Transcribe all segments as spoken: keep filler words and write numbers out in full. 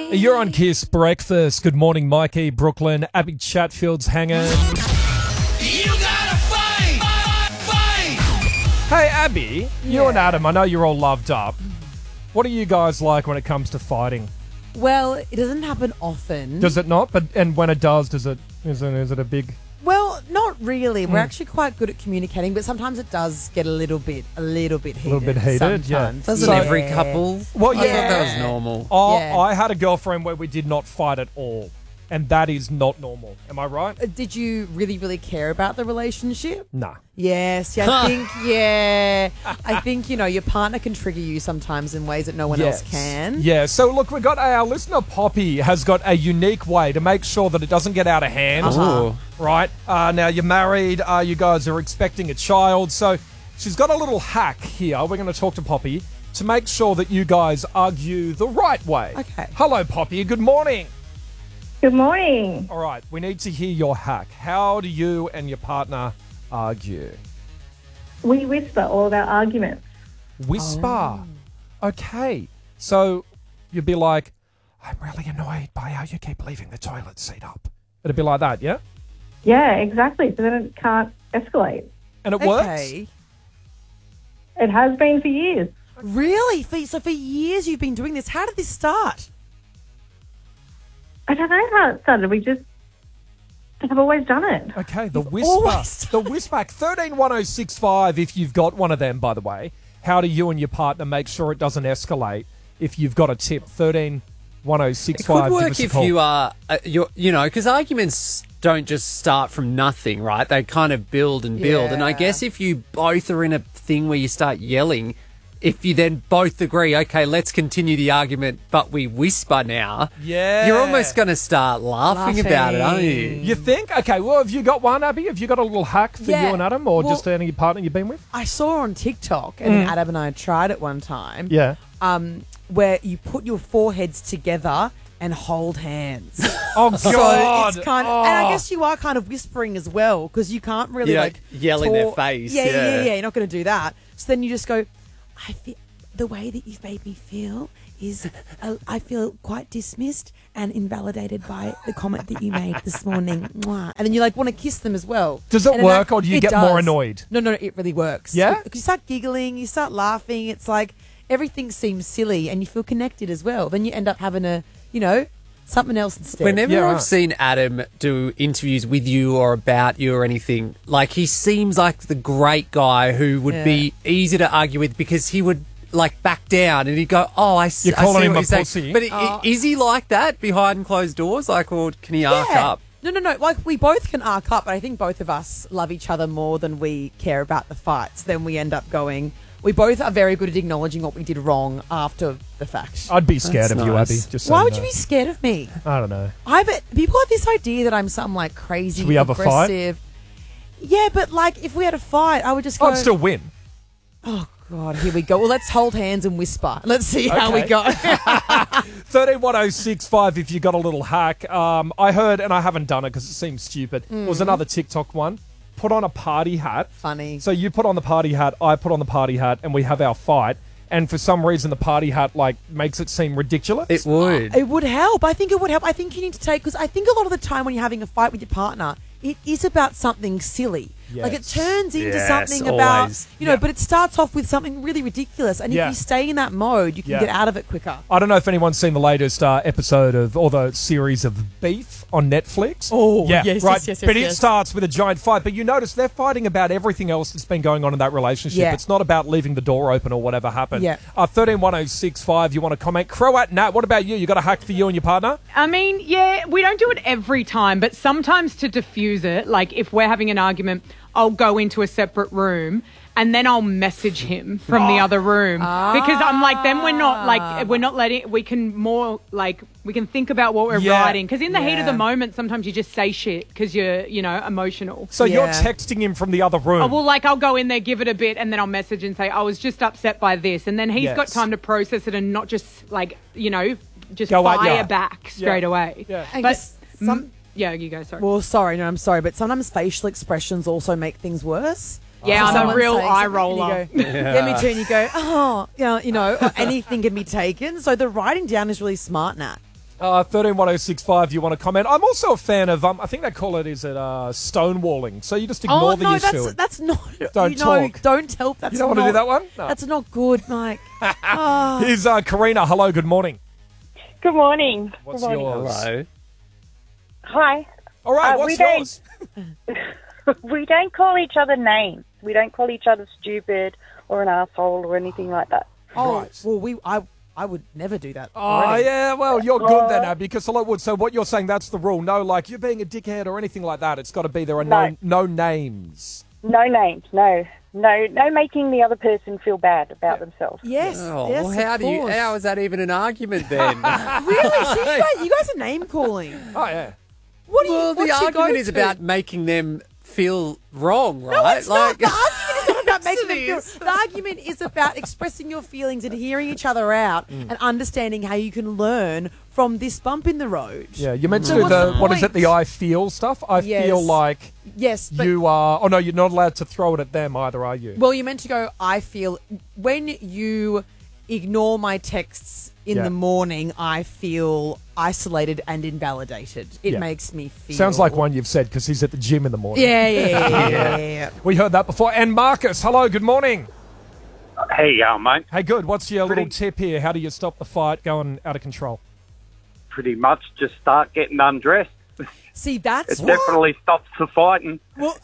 You're on Kiss Breakfast. Good morning, Mikey, Brooklyn, Abby Chatfield's hanging. You gotta fight! Fight! Fight! Hey, Abby, you Yeah. and Adam, I know you're all loved up. What are you guys like when it comes to fighting? Well, it doesn't happen often. Does it not? But and when it does, does it is it, is it a big... well, not really. Hmm. We're actually quite good at communicating, but sometimes it does get a little bit, a little bit heated. little bit heated, yeah. sometimes. Doesn't So- every Yeah. couple? Well, I yeah. thought that was normal. Oh, Yeah. I had a girlfriend where we did not fight at all. And that is not normal. Am I right? Uh, Did you really, really care about the relationship? Nah. Yes, yeah, I think, yeah. I think, you know, your partner can trigger you sometimes in ways that no one else can. Yeah, so look, we've got our listener Poppy has got a unique way to make sure that it doesn't get out of hand. Uh-huh. Right? Uh, now, you're married, uh, you guys are expecting a child, so she's got a little hack here. We're going to talk to Poppy to make sure that you guys argue the right way. Okay. Hello, Poppy. Good morning. Good morning. All right, we need to hear your hack. How do you and your partner argue? We whisper all of our arguments. Whisper. Okay. So you'd be like, I'm really annoyed by how you keep leaving the toilet seat up. It'd be like that, yeah? Yeah, exactly. So then it can't escalate. And it works? Okay. It has been for years. Really? For, so for years you've been doing this. How did this start? I don't know how it started. We just have always done it. Okay, the You've whisper. always The whisper. one three one oh six five if you've got one of them, by the way. How do you and your partner make sure it doesn't escalate if you've got a tip? one three one oh six It five. could give work us a if call. you are, uh, you're, you know, because arguments don't just start from nothing, right? They kind of build and build. And I Yeah. guess if you both are in a thing where you start yelling, if you then both agree, okay, let's continue the argument, but we whisper now, Yeah. you're almost going to start laughing, about it, aren't you? You think? Okay, well, have you got one, Abby? Have you got a little hack for Yeah. you and Adam, or Well- just any partner you've been with? I saw on TikTok, and Adam and I tried it one time. Yeah. Um, where you put your foreheads together and hold hands. Oh, So God. it's kind of, Oh. and I guess you are kind of whispering as well because you can't really You don't like yell in their talk- face, Yeah, yeah, yeah. yeah, yeah. You're not going to do that. So then you just go. I feel the way that you've made me feel is uh, I feel quite dismissed and invalidated by the comment that you made this morning. Mwah. And then you like want to kiss them as well. Does it And then work, that- or do you it get more does. annoyed? No, no, it really works. Yeah? Because you start giggling, you start laughing. It's like everything seems silly, and you feel connected as well. Then you end up having a, you know, something else instead. Whenever Yeah, I've right. seen Adam do interviews with you or about you or anything, like he seems like the great guy who would Yeah. be easy to argue with because he would like back down and he'd go, "Oh, I, s- You're I calling see him what a you're saying." pussy? But i- Oh. is he like that behind closed doors? Like, or can he arc Yeah. up? No, no, no. Like we both can arc up, but I think both of us love each other more than we care about the fights. Then we end up going. We both are very good at acknowledging what we did wrong after the fact. I'd be scared That's of you, nice. Abby. Just so Why you would know. you be scared of me? I don't know. I bet people have this idea that I'm some like crazy, Should we have a fight? aggressive. Yeah, but like if we had a fight, I would just go. I'd still win. Oh God, here we go. Well, let's hold hands and whisper. Let's see how we Okay. go. one three one oh six five if you got a little hack. Um, I heard, and I haven't done it because it seems stupid, it was another TikTok one. Put on a party hat. Funny. So you put on the party hat, I put on the party hat, and we have our fight. And for some reason, the party hat like makes it seem ridiculous. It would. It would help. I think it would help. I think you need to take, because I think a lot of the time when you're having a fight with your partner, it is about something silly. Like it Yes. turns into Yes, something about, always. you know, Yeah. but it starts off with something really ridiculous. And Yeah. if you stay in that mode, you can Yeah. get out of it quicker. I don't know if anyone's seen the latest uh, episode of, or the series of Beef on Netflix. Oh, yeah, yes, right. yes, yes, But yes, it yes. starts with a giant fight. But you notice they're fighting about everything else that's been going on in that relationship. Yeah. It's not about leaving the door open or whatever happened. Yeah. Uh, one three one oh six five, you want to comment? Croat Nat, what about you? You got a hack for you and your partner? I mean, yeah, we don't do it every time, but sometimes to diffuse it, like if we're having an argument, I'll go into a separate room and then I'll message him from the other room because I'm like, then we're not like, we're not letting, we can more like, we can think about what we're Yeah. writing because in the heat of the Yeah. moment, sometimes you just say shit because you're, you know, emotional. So you're Yeah. texting him from the other room. Oh, well, like I'll go in there, give it a bit, and then I'll message and say I was just upset by this, and then he's Yes. got time to process it and not just like you know just Go at ya. fire back straight Yeah. away. Yeah. And But just some, mm, yeah, you go. Sorry. well, sorry, no, I'm sorry, but sometimes facial expressions also make things worse. Yeah, So I'm a someone real saying eye something and roller. You go, yeah. me too. And you go, oh, yeah, you know, or anything can be taken. So the writing down is really smart, Nat. Uh, thirteen one oh six five, you want to comment? I'm also a fan of, um, I think they call it, is it uh, stonewalling? So you just ignore Oh the no, issue. that's that's not. Don't you know, talk. Don't help. That's You don't want to not- do that one? No. That's not good, Mike. Oh. Here's uh, Karina. Hello, good morning. Good morning. What's Good morning. yours? Hello. Hi. All right, Uh, what's we don't- yours? We don't call each other names. We don't call each other stupid or an asshole or anything like that. Oh, Right. well, we I I would never do that. Oh, already. yeah, well, you're good then, Abby, because a lot would. So what you're saying, that's the rule. No, like, you're being a dickhead or anything like that. It's got to be there are no, no No. names. No names. No. No. No making the other person feel bad about themselves. Yes. Oh, yes, well, how of do you? course. How is that even an argument then? Really? So you, guys, you guys are name calling. Oh, yeah. What do you? Well, the what's your argument is go-to? about making them feel wrong, right? No, it's like, not. The argument is not about making them Yes, feel. The argument is about expressing your feelings and hearing each other out and understanding how you can learn from this bump in the road. Yeah, you meant to So do what's the, the what is it, point? the I feel stuff? I Yes. feel like Yes, but you are, oh no, you're not allowed to throw it at them either, are you? well, you're meant to go. I feel when you ignore my texts in Yeah. the morning, I feel isolated and invalidated. It Yeah. makes me feel. Sounds like one you've said because he's at the gym in the morning. Yeah, yeah, yeah, yeah, yeah, yeah. We heard that before. And Marcus, hello, good morning. How you going, mate? Hey, good. What's your Pretty- little tip here? How do you stop the fight going out of control? Pretty much just start getting undressed. See, that's It definitely stops the fighting.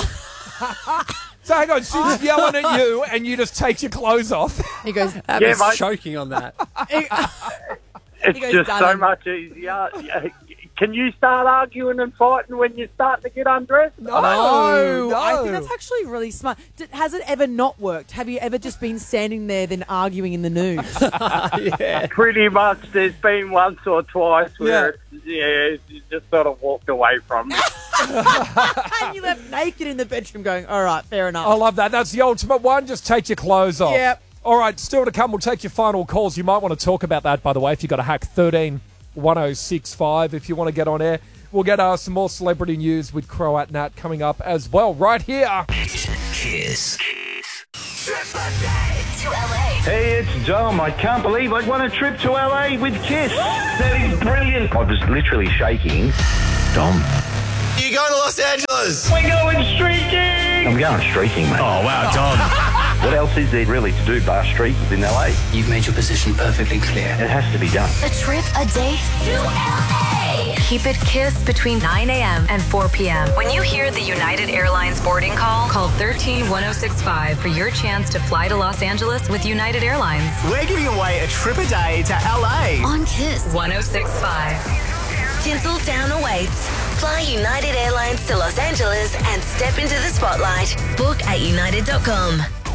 So hang on, she's yelling at you and you just take your clothes off. He goes. Abby's mate. choking on that. It's goes, just so "Darling." much easier. Yeah, can you start arguing and fighting when you're starting to get undressed? No, No, I no. think that's actually really smart. D- has it ever not worked? Have you ever just been standing there then arguing in the nude? Yeah. Pretty much. There's been once or twice where, Yeah. yeah, you just sort of walked away from it. And you left naked in the bedroom going, all right, fair enough. I love that. That's the ultimate one. Just take your clothes off. Yep. All right, still to come. We'll take your final calls. You might want to talk about that, by the way, if you've got a hack thirteen one oh six five. If you want to get on air, we'll get uh, some more celebrity news with Croat Nat coming up as well, right here. Kiss. Hey, it's Dom. I can't believe I won a trip to L A with Kiss. That is brilliant. I was literally shaking. Dom. You going to Los Angeles? We're going streaking. I'm going streaking, mate. Oh, wow, Dom. What else is there really to do bar streak in L A? You've made your position perfectly clear. It has to be done. A trip a day to L A. Keep it Kiss between nine a.m. and four p.m. When you hear the United Airlines boarding call, call one three one oh six five for your chance to fly to Los Angeles with United Airlines. We're giving away a trip a day to L A. On Kiss one oh six point five. Tinseltown awaits. Fly United Airlines to Los Angeles and step into the spotlight. Book at united dot com.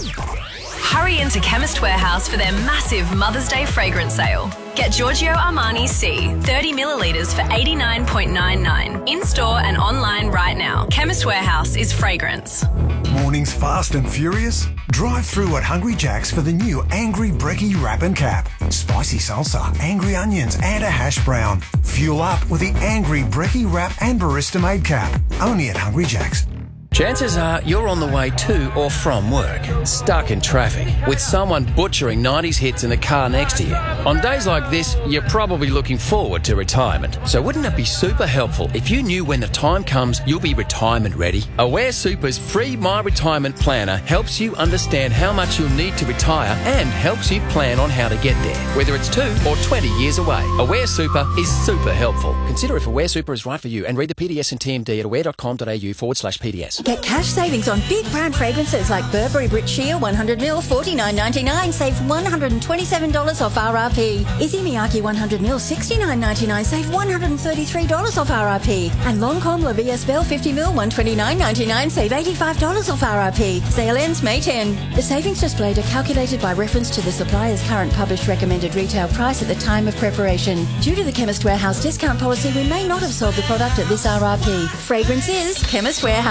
Hurry into Chemist Warehouse for their massive Mother's Day fragrance sale. Get Giorgio Armani C, thirty millilitres for eighty-nine point nine nine. In-store and online right now. Chemist Warehouse is fragrance. Mornings fast and furious? Drive through at Hungry Jack's for the new Angry Brekkie Wrap and Cap. Spicy salsa, angry onions and a hash brown. Fuel up with the Angry Brekkie Wrap and Barista Made Cap. Only at Hungry Jack's. Chances are you're on the way to or from work, stuck in traffic, with someone butchering nineties hits in the car next to you. On days like this, you're probably looking forward to retirement. So wouldn't it be super helpful if you knew when the time comes you'll be retirement ready? Aware Super's free My Retirement Planner helps you understand how much you'll need to retire and helps you plan on how to get there, whether it's two or twenty years away. Aware Super is super helpful. Consider if Aware Super is right for you and read the P D S and T M D at aware.com.au forward slash PDS. Get cash savings on big brand fragrances like Burberry Brit Sheer one hundred milliliters, forty-nine ninety-nine. Save one hundred twenty-seven dollars off R R P. Izzy Miyake one hundred milliliters, sixty-nine ninety-nine. Save one hundred thirty-three dollars off R R P. And Lancôme La Vie Espelle fifty milliliters, one hundred twenty-nine ninety-nine. Save eighty-five dollars off R R P. Sale ends May tenth. The savings displayed are calculated by reference to the supplier's current published recommended retail price at the time of preparation. Due to the Chemist Warehouse discount policy, we may not have sold the product at this R R P. Fragrance is Chemist Warehouse.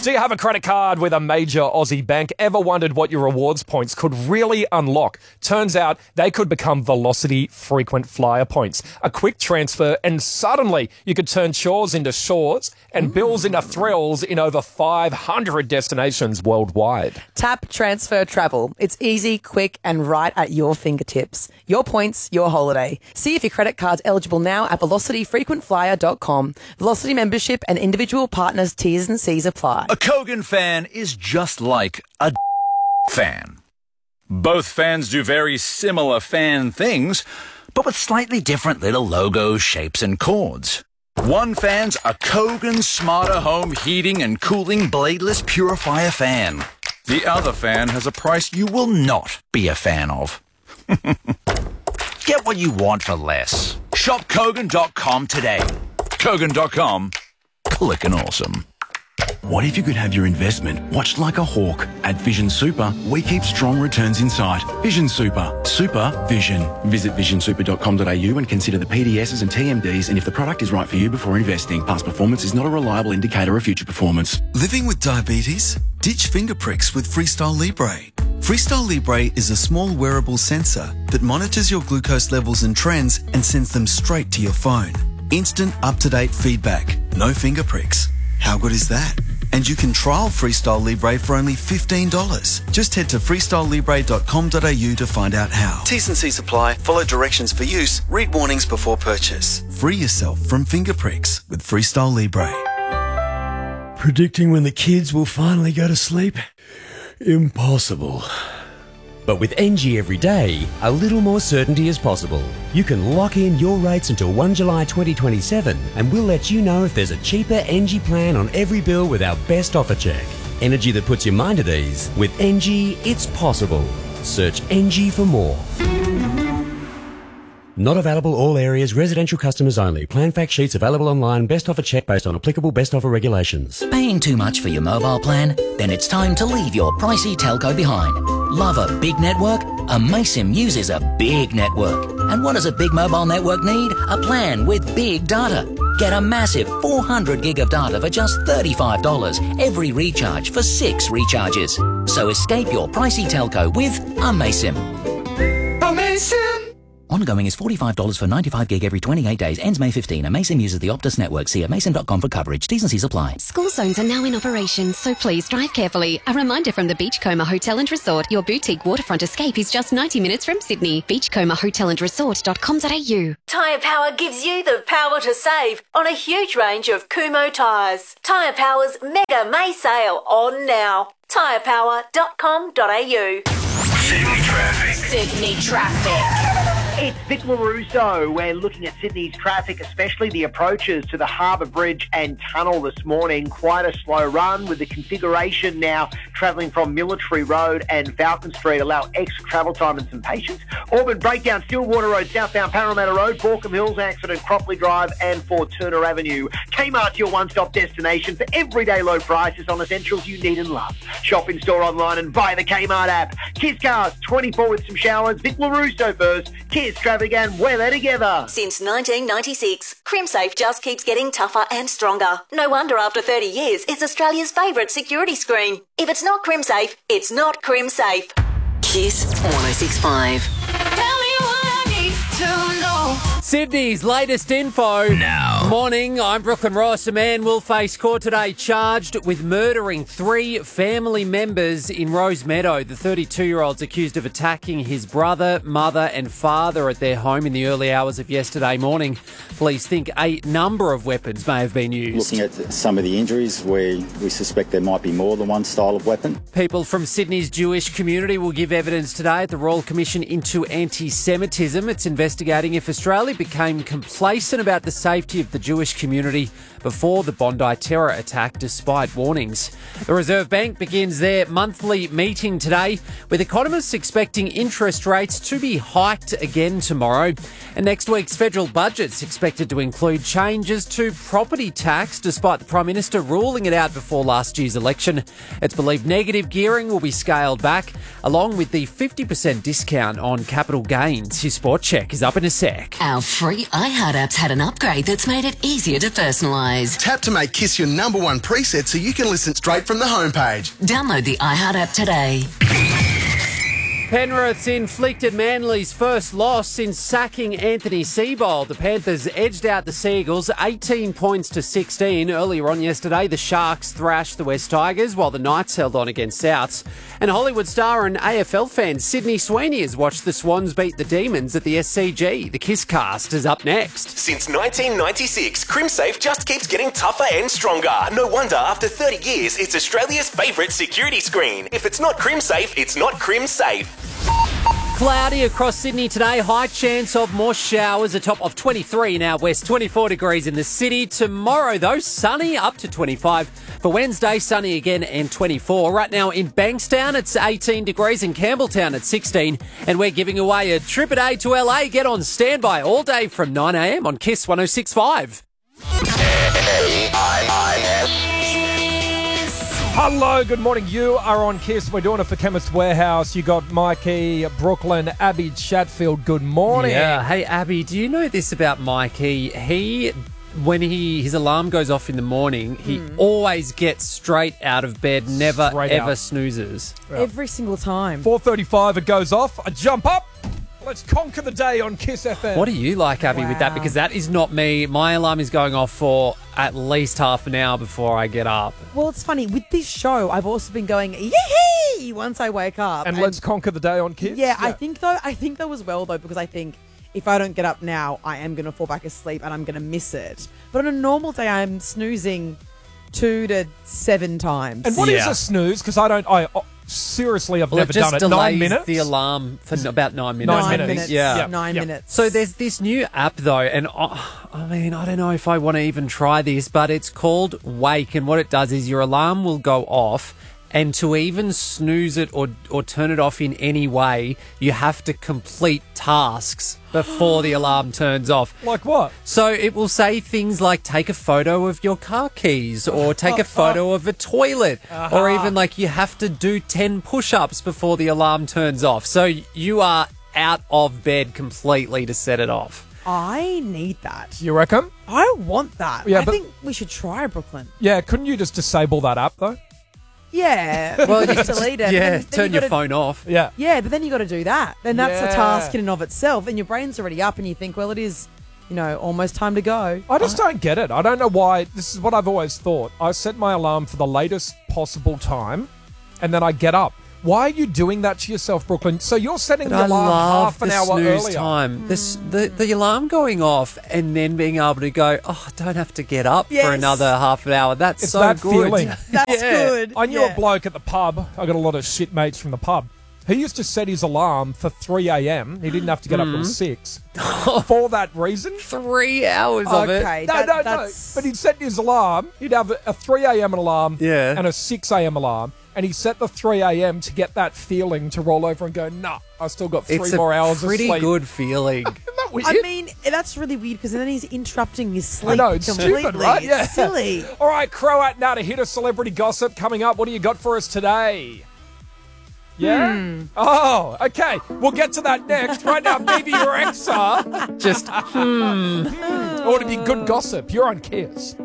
Do you have a credit card with a major Aussie bank? Ever wondered what your rewards points could really unlock? Turns out they could become Velocity frequent flyer points. A quick transfer and suddenly you could turn chores into shores and bills into thrills in over five hundred destinations worldwide. Tap Transfer Travel. It's easy, quick, and right at your fingertips. Your points, your holiday. See if your credit card's eligible now at velocity frequent flyer dot com. Velocity membership and individual partners' T's and C's apply. A Kogan fan is just like a fan. Both fans do very similar fan things, but with slightly different little logos, shapes, and chords. One fan's a Kogan Smarter Home Heating and Cooling Bladeless Purifier fan. The other fan has a price you will not be a fan of. Get what you want for less. Shop Kogan dot com today. Kogan dot com. Clickin' awesome. What if you could have your investment watched like a hawk? At Vision Super, we keep strong returns in sight. Vision Super. Super Vision. Visit vision super dot com dot a u and consider the P D Ss and T M Ds and if the product is right for you before investing. Past performance is not a reliable indicator of future performance. Living with diabetes? Ditch finger pricks with Freestyle Libre. Freestyle Libre is a small wearable sensor that monitors your glucose levels and trends and sends them straight to your phone. Instant, up-to-date feedback. No finger pricks. How good is that? And you can trial Freestyle Libre for only fifteen dollars. Just head to freestyle libre dot com dot a u to find out how. T's and C's apply. Follow directions for use. Read warnings before purchase. Free yourself from finger pricks with Freestyle Libre. Predicting when the kids will finally go to sleep? Impossible. But with N G every day, a little more certainty is possible. You can lock in your rates until the first of July twenty twenty-seven and we'll let you know if there's a cheaper N G plan on every bill with our best offer check. Energy that puts your mind at ease. With N G, it's possible. Search N G for more. Not available all areas, residential customers only. Plan fact sheets available online. Best offer check based on applicable best offer regulations. Paying too much for your mobile plan? Then it's time to leave your pricey telco behind. Love a big network? Amaysim uses a big network. And what does a big mobile network need? A plan with big data. Get a massive four hundred gig of data for just thirty-five dollars every recharge for six recharges. So escape your pricey telco with Amaysim. Amaysim! Ongoing is forty-five dollars for ninety-five gig every twenty-eight days. Ends May fifteenth. Amaysim uses the Optus network. See amaysim dot com for coverage. T's and C's apply. School zones are now in operation, so please drive carefully. A reminder from the Beachcomber Hotel and Resort. Your boutique waterfront escape is just ninety minutes from Sydney. beachcomber hotel and resort dot com dot a u. Tyre Power gives you the power to save on a huge range of Kumho tyres. Tyre Power's Mega May sale on now. tyre power dot com dot a u. Sydney traffic. Sydney traffic. It's Vic LaRusso. We're looking at Sydney's traffic, especially the approaches to the Harbour Bridge and Tunnel this morning. Quite a slow run with the configuration now travelling from Military Road and Falcon Street. Allow extra travel time and some patience. Auburn breakdown, Stillwater Road, southbound Parramatta Road, Borkham Hills accident, Cropley Drive and Fortuna Avenue. Kmart's your one-stop destination for everyday low prices on essentials you need and love. Shop in store, online and via the Kmart app. Kiss Cars, twenty-four with some showers. Vic LaRusso first. Kiss Traffic and we're there together. Since nineteen ninety-six, CrimSafe just keeps getting tougher and stronger. No wonder after thirty years, it's Australia's favourite security screen. If it's not CrimSafe, it's not CrimSafe. Kiss one oh six point five. Sydney's latest info. Now. Morning, I'm Brooklyn Ross. A man will face court today charged with murdering three family members in Rosemeadow. The thirty-two-year-old's accused of attacking his brother, mother and father at their home in the early hours of yesterday morning. Police think a number of weapons may have been used. Looking at some of the injuries, we, we suspect there might be more than one style of weapon. People from Sydney's Jewish community will give evidence today at the Royal Commission into Anti-Semitism. It's investigating if Australia became complacent about the safety of the Jewish community before the Bondi terror attack, despite warnings. The Reserve Bank begins their monthly meeting today, with economists expecting interest rates to be hiked again tomorrow. And next week's federal budget's expected to include changes to property tax, despite the Prime Minister ruling it out before last year's election. It's believed negative gearing will be scaled back, along with the fifty percent discount on capital gains. Your Sport Check is up in a sec. Our free iHeart app's had an upgrade that's made it it easier to personalise. Tap to make Kiss your number one preset so you can listen straight from the homepage. Download the iHeart app today. Penrith's inflicted Manly's first loss since sacking Anthony Seibold. The Panthers edged out the Seagulls eighteen points to sixteen. Earlier on yesterday, the Sharks thrashed the West Tigers while the Knights held on against Souths. And Hollywood star and A F L fan Sydney Sweeney has watched the Swans beat the Demons at the S C G. The Kiss Cast is up next. Since nineteen ninety-six, CrimSafe just keeps getting tougher and stronger. No wonder after thirty years, it's Australia's favourite security screen. If it's not CrimSafe, it's not CrimSafe. Cloudy across Sydney today. High chance of more showers. A top of twenty-three now west. twenty-four degrees in the city. Tomorrow, though, sunny up to twenty-five. For Wednesday, sunny again and twenty-four. Right now in Bankstown, it's eighteen degrees. In Campbelltown, it's sixteen. And we're giving away a trip a day to L A. Get on standby all day from nine a m on Kiss one oh six point five. Hello, good morning. You are on Kiss. We're doing it for Chemist Warehouse. You got Mikey, Brooklyn, Abby, Chatfield. Good morning. Yeah. Hey, Abby, do you know this about Mikey? He, when he his alarm goes off in the morning, he Mm. always gets straight out of bed, never, Straight ever out. snoozes. Every single time. four thirty-five, it goes off. I jump up. Let's conquer the day on Kiss F M. What do you like, Abby, with that? Wow. Because that is not me. My alarm is going off for at least half an hour before I get up. Well, it's funny. With this show, I've also been going, yee once I wake up. And, let's conquer the day on Kiss? Yeah, I think, though, I think though as well, though, because I think if I don't get up now, I am going to fall back asleep and I'm going to miss it. But on a normal day, I'm snoozing two to seven times. And what is Yeah. a snooze? Because I don't, I oh, seriously, I've Well, never it just done it. delays Nine minutes? the alarm for n- about nine minutes. Nine I think. minutes. Yeah. Yeah. Nine Yeah. minutes. So there's this new app, though, and uh, I mean, I don't know if I want to even try this, but it's called Wake, and what it does is your alarm will go off, and to even snooze it or or turn it off in any way, you have to complete tasks before the alarm turns off. Like what? So it will say things like take a photo of your car keys or take a photo of a toilet Uh-huh. or even like you have to do ten push-ups before the alarm turns off. So you are out of bed completely to set it off. I need that. You reckon? I want that. Yeah, I but- think we should try Brooklyn. Yeah, couldn't you just disable that app, though? Yeah. Well, just you- delete it. yeah, Then- then turn you your gotta- phone off. Yeah. Yeah, but then you got to do that. Then that's Yeah. a task in and of itself, and your brain's already up, and you think, well, it is, you know, almost time to go. I just don't get it. I don't know why. This is what I've always thought. I set my alarm for the latest possible time, and then I get up. Why are you doing that to yourself, Brooklyn? So you're setting But the I alarm love half an the hour snooze earlier. time. This, the, the alarm going off and then being able to go, oh, I don't have to get up Yes. for another half an hour. That's It's so that good. feeling. That's Yeah. good. I knew Yeah. a bloke at the pub. I got a lot of shit mates from the pub. He used to set his alarm for three a m. He didn't have to get up Mm. till six. For that reason. Three hours of it. Okay, No, that- no, no. that's- But he'd set his alarm. He'd have a three a m alarm Yeah. and a six a m alarm. And he set the three a m to get that feeling to roll over and go, nah, I still got three It's more a hours pretty of sleep. good feeling. Isn't that weird? I mean, that's really weird because then he's interrupting his sleep I know, it's completely. stupid, right? It's Yeah. silly. All right, Croat now to hit a celebrity gossip coming up. What do you got for us today? Yeah? Hmm. Oh, okay. We'll get to that next. Right now, Baby Rexa. Just, hmm. It ought to be good gossip. You're on Kiss.